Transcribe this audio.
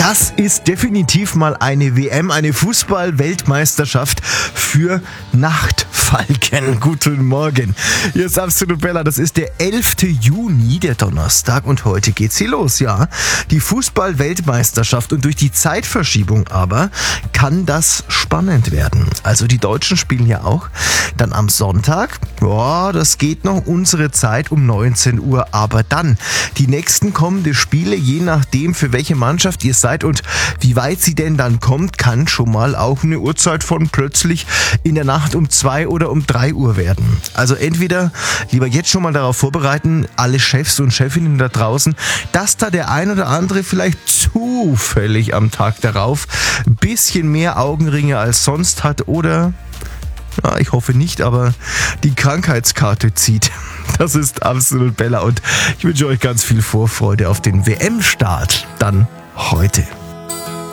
Das ist definitiv mal eine WM, eine Fußball-Weltmeisterschaft für Nachtfalken. Guten Morgen. Hier ist Absolut Bella. Das ist der 11. Juni, der Donnerstag, und heute geht sie los, ja. Die Fußball-Weltmeisterschaft, und durch die Zeitverschiebung aber kann das spannend werden. Also die Deutschen spielen ja auch dann am Sonntag. Boah, das geht noch unsere Zeit um 19 Uhr, aber dann die nächsten kommende Spiele, je nachdem für welche Mannschaft ihr seid und wie weit sie denn dann kommt, kann schon mal auch eine Uhrzeit von plötzlich in der Nacht um 2 oder um 3 Uhr werden. Also entweder lieber jetzt schon mal darauf vorbereiten, alle Chefs und Chefinnen da draußen, dass da der ein oder andere vielleicht zufällig am Tag darauf ein bisschen mehr Augenringe als sonst hat oder, ja, ich hoffe nicht, aber die Krankheitskarte zieht. Das ist Absolut Bella und ich wünsche euch ganz viel Vorfreude auf den WM-Start dann heute.